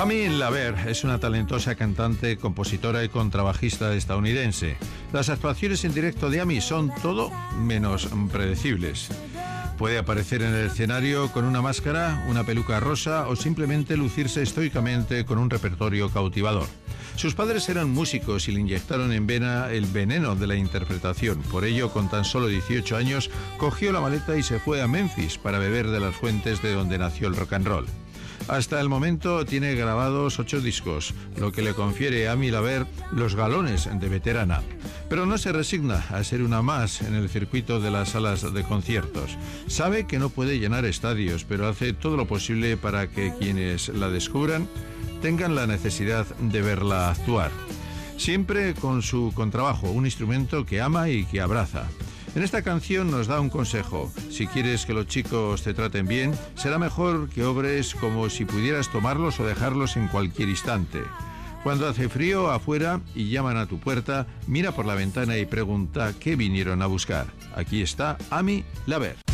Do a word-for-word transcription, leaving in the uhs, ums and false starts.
Amy LaBelle es una talentosa cantante, compositora y contrabajista estadounidense. Las actuaciones en directo de Amy son todo menos predecibles. Puede aparecer en el escenario con una máscara, una peluca rosa o simplemente lucirse estoicamente con un repertorio cautivador. Sus padres eran músicos y le inyectaron en vena el veneno de la interpretación. Por ello, con tan solo dieciocho años, cogió la maleta y se fue a Memphis para beber de las fuentes de donde nació el rock and roll. Hasta el momento tiene grabados ocho discos, lo que le confiere a Amy LaBelle los galones de veterana. Pero no se resigna a ser una más en el circuito de las salas de conciertos. Sabe que no puede llenar estadios, pero hace todo lo posible para que quienes la descubran tengan la necesidad de verla actuar. Siempre con su contrabajo, un instrumento que ama y que abraza. En esta canción nos da un consejo: si quieres que los chicos te traten bien, será mejor que obres como si pudieras tomarlos o dejarlos en cualquier instante. Cuando hace frío afuera y llaman a tu puerta, mira por la ventana y pregunta qué vinieron a buscar. Aquí está Amy LaBelle.